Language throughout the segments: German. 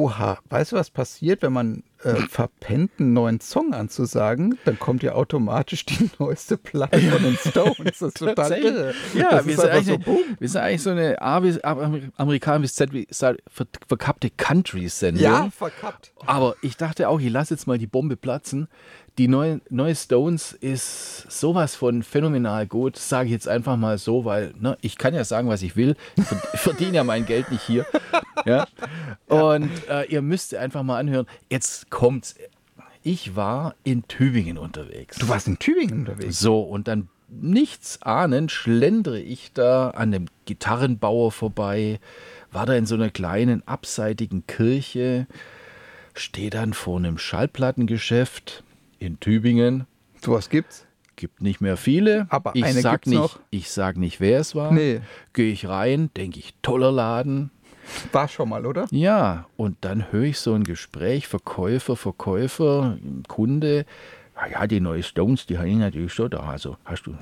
Oha, weißt du, was passiert, wenn man verpennt, einen neuen Song anzusagen? Dann kommt ja automatisch die neueste Platte von den Stones. Das ist total irre. Ja, das wir ist sind, einfach so, boom. wir sind eigentlich so eine A bis Amerikaner bis Z verkappte Country-Sendung. Ja, verkappt. Aber ich dachte auch, ich lasse jetzt mal die Bombe platzen. Die neue Stones ist sowas von phänomenal gut, sage ich jetzt einfach mal so, weil ich kann ja sagen, was ich will. Ich verdiene ja mein Geld nicht hier. Ja? Und ihr müsst einfach mal anhören. Jetzt kommt's. Ich war in Tübingen unterwegs. Du warst in Tübingen unterwegs? So, und dann nichts ahnend schlendere ich da an dem Gitarrenbauer vorbei, war da in so einer kleinen abseitigen Kirche, stehe dann vor einem Schallplattengeschäft in Tübingen. Sowas gibt's? Gibt nicht mehr viele. Aber ich eine sag gibt's nicht, noch. Ich sag nicht, wer es war. Nee. Gehe ich rein, denke ich, toller Laden. War schon mal, oder? Ja, und dann höre ich so ein Gespräch, Verkäufer, Kunde. Ja, die neue Stones, die habe ich natürlich schon da. Also, hast du...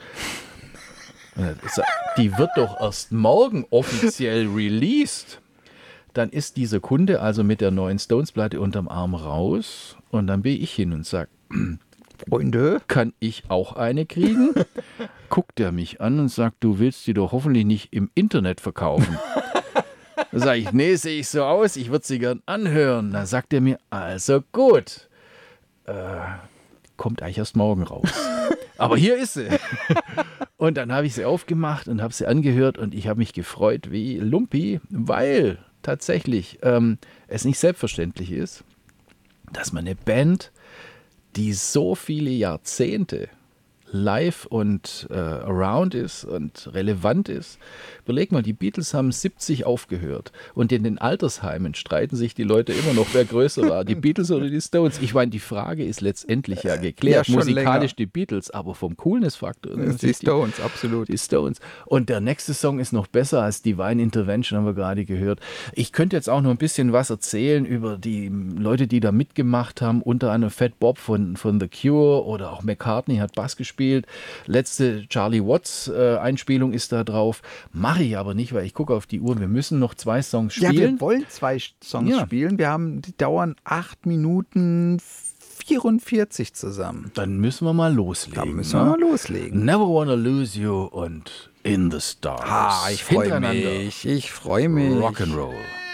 Die wird doch erst morgen offiziell released. Dann ist dieser Kunde also mit der neuen Stones-Platte unterm Arm raus und dann bin ich hin und sage, Freunde, kann ich auch eine kriegen? Guckt er mich an und sagt, du willst die doch hoffentlich nicht im Internet verkaufen. Da sage ich, nee, sehe ich so aus, ich würde sie gern anhören. Dann sagt er mir, also gut, kommt eigentlich erst morgen raus. Aber hier ist sie. Und dann habe ich sie aufgemacht und habe sie angehört und ich habe mich gefreut wie Lumpi, weil tatsächlich es nicht selbstverständlich ist, dass man eine Band, die so viele Jahrzehnte live und around ist und relevant ist. Überleg mal, die Beatles haben 70 aufgehört und in den Altersheimen streiten sich die Leute immer noch, wer größer war, die Beatles oder die Stones. Ich meine, die Frage ist letztendlich ja geklärt, Ja, schon musikalisch länger. die Beatles, aber vom Coolness-Faktor die Stones, absolut. die Stones. Und der nächste Song ist noch besser als Divine Intervention, haben wir gerade gehört. Ich könnte jetzt auch noch ein bisschen was erzählen über die Leute, die da mitgemacht haben, unter anderem Fat Bob von The Cure oder auch McCartney hat Bass gespielt. Letzte Charlie Watts Einspielung ist da drauf. Mache ich aber nicht, weil ich gucke auf die Uhr. Wir müssen noch 2 Songs Ja, spielen. wir wollen 2 Songs Ja. spielen. Die dauern 8 Minuten 44 zusammen. Dann müssen wir mal loslegen. Da müssen wir mal loslegen. Never Wanna Lose You und In the Stars. Ich freue Hintereinander. mich. Ich freue mich. Rock'n'Roll.